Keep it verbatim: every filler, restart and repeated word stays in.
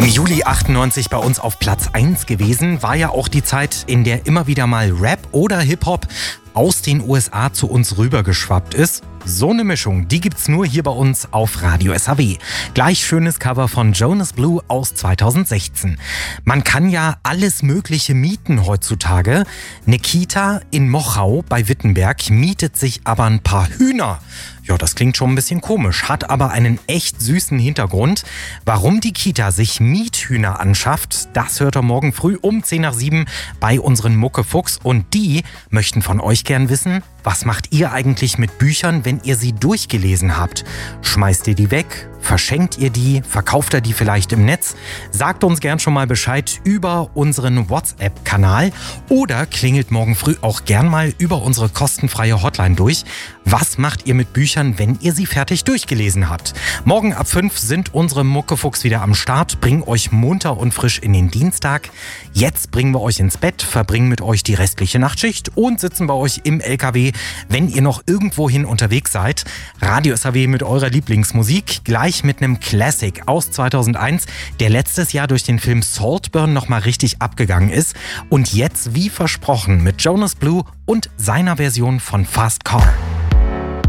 Im Juli achtundneunzig bei uns auf Platz eins gewesen, war ja auch die Zeit, in der immer wieder mal Rap oder Hip-Hop aus den U S A zu uns rübergeschwappt ist. So eine Mischung, die gibt's nur hier bei uns auf Radio S H W. Gleich schönes Cover von Jonas Blue aus zweitausendsechzehn. Man kann ja alles Mögliche mieten heutzutage. Eine Kita in Mochau bei Wittenberg mietet sich aber ein paar Hühner. Ja, das klingt schon ein bisschen komisch, hat aber einen echt süßen Hintergrund. Warum die Kita sich Miethühner anschafft, das hört ihr morgen früh um zehn nach sieben bei unseren Muckefuchs. Und die möchten von euch gern wissen, was macht ihr eigentlich mit Büchern, wenn ihr sie durchgelesen habt? Schmeißt ihr die weg? Verschenkt ihr die? Verkauft ihr die vielleicht im Netz? Sagt uns gern schon mal Bescheid über unseren WhatsApp-Kanal oder klingelt morgen früh auch gern mal über unsere kostenfreie Hotline durch. Was macht ihr mit Büchern, wenn ihr sie fertig durchgelesen habt? Morgen ab fünf sind unsere Muckefuchs wieder am Start, bringen euch munter und frisch in den Dienstag. Jetzt bringen wir euch ins Bett, verbringen mit euch die restliche Nachtschicht und sitzen bei euch im L K W, wenn ihr noch irgendwohin unterwegs seid. Radio S H W mit eurer Lieblingsmusik, gleich mit einem Classic aus zweitausendeins, der letztes Jahr durch den Film Saltburn nochmal richtig abgegangen ist. Und jetzt, wie versprochen, mit Jonas Blue und seiner Version von Fast Car.